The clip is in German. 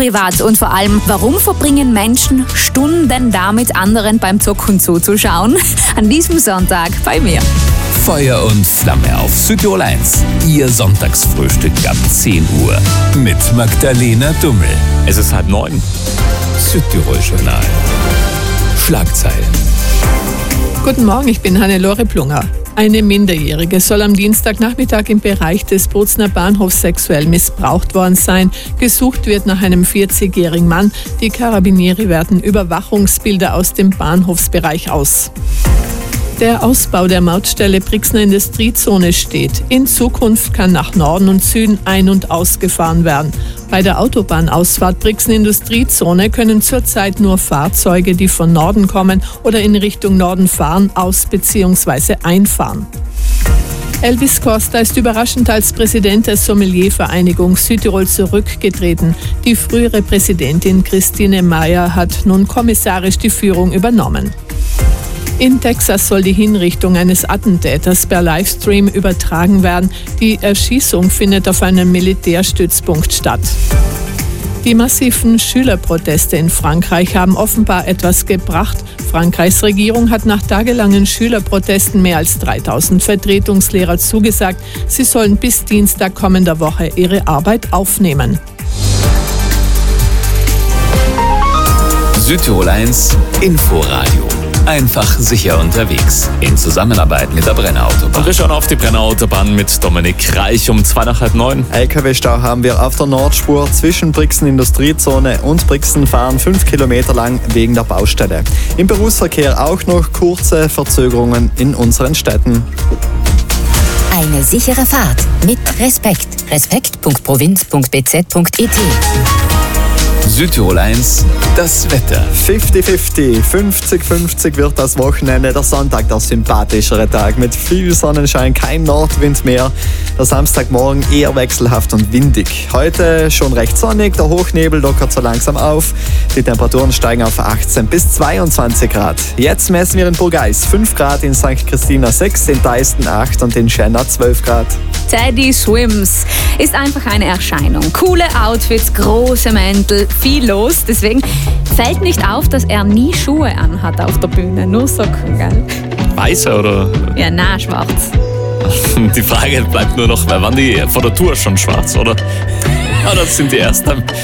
privat und vor allem, warum verbringen Menschen Stunden damit, anderen beim Zocken zuzuschauen? An diesem Sonntag bei mir. Feuer und Flamme auf Südtirol 1. Ihr Sonntagsfrühstück ab 10 Uhr mit Magdalena Dummel. Es ist 8:30. Südtirol-Journal. Schlagzeilen. Guten Morgen, ich bin Hannelore Plunger. Eine Minderjährige soll am Dienstagnachmittag im Bereich des Bozner Bahnhofs sexuell missbraucht worden sein. Gesucht wird nach einem 40-jährigen Mann. Die Karabinieri werten Überwachungsbilder aus dem Bahnhofsbereich aus. Der Ausbau der Mautstelle Brixner Industriezone steht. In Zukunft kann nach Norden und Süden ein- und ausgefahren werden. Bei der Autobahnausfahrt Brixner Industriezone können zurzeit nur Fahrzeuge, die von Norden kommen oder in Richtung Norden fahren, aus- bzw. einfahren. Elvis Costa ist überraschend als Präsident der Sommeliervereinigung Südtirol zurückgetreten. Die frühere Präsidentin Christine Meyer hat nun kommissarisch die Führung übernommen. In Texas soll die Hinrichtung eines Attentäters per Livestream übertragen werden. Die Erschießung findet auf einem Militärstützpunkt statt. Die massiven Schülerproteste in Frankreich haben offenbar etwas gebracht. Frankreichs Regierung hat nach tagelangen Schülerprotesten mehr als 3000 Vertretungslehrer zugesagt. Sie sollen bis Dienstag kommender Woche ihre Arbeit aufnehmen. Südtirol 1 Inforadio. Einfach sicher unterwegs. In Zusammenarbeit mit der Brenner Autobahn. Und wir schauen auf die Brenner Autobahn mit Dominik Reich um 8:45. LKW-Stau haben wir auf der Nordspur zwischen Brixen Industriezone und Brixen fahren 5 Kilometer lang wegen der Baustelle. Im Berufsverkehr auch noch kurze Verzögerungen in unseren Städten. Eine sichere Fahrt mit Respekt. Respekt.provinz.bz.it. Südtirol 1, das Wetter. 50-50, 50-50 wird das Wochenende. Der Sonntag der sympathischere Tag mit viel Sonnenschein, kein Nordwind mehr. Der Samstagmorgen eher wechselhaft und windig. Heute schon recht sonnig, der Hochnebel lockert so langsam auf. Die Temperaturen steigen auf 18 bis 22 Grad. Jetzt messen wir in Burgeis 5 Grad, in St. Christina 6, in Deisten 8 und in Schenna 12 Grad. Teddy Swims ist einfach eine Erscheinung. Coole Outfits, große Mäntel, viel los. Deswegen fällt nicht auf, dass er nie Schuhe anhat auf der Bühne. Nur Socken, gell? Weiße oder? Ja, na, schwarz. Die Frage bleibt nur noch, waren die vor der Tour schon schwarz, oder? Ja, das sind die ersten.